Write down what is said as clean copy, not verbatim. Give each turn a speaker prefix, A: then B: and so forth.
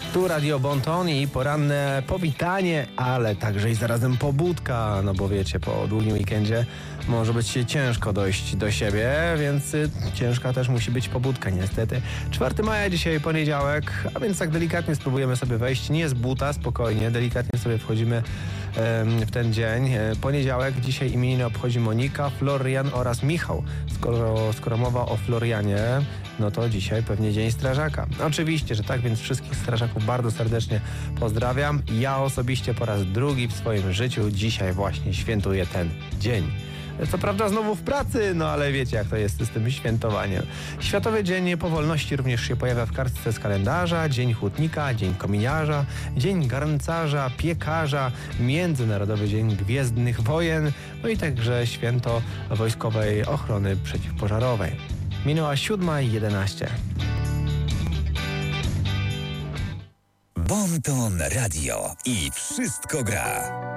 A: Tu Radio Bonton i poranne powitanie, ale także i zarazem pobudka, no bo wiecie, po długim weekendzie może być ciężko dojść do siebie, więc ciężka też musi być pobudka niestety. 4 maja dzisiaj poniedziałek, a więc tak delikatnie spróbujemy sobie wejść, nie z buta, spokojnie, delikatnie sobie wchodzimy w ten dzień. Poniedziałek, dzisiaj imieniny obchodzi Monika, Florian oraz Michał. Skoro mowa o Florianie, no to dzisiaj pewnie Dzień Strażaka. Oczywiście, że tak, więc wszystkich strażaków bardzo serdecznie pozdrawiam. Ja osobiście po raz drugi w swoim życiu dzisiaj właśnie świętuję ten dzień. Co prawda znowu w pracy, no ale wiecie jak to jest z tym świętowaniem. Światowy Dzień Powolności również się pojawia w kartce z kalendarza, Dzień Hutnika, Dzień Kominiarza, Dzień Garncarza, Piekarza, Międzynarodowy Dzień Gwiezdnych Wojen, no i także Święto Wojskowej Ochrony Przeciwpożarowej. Minęła 7:11.
B: Bonton Radio i wszystko gra.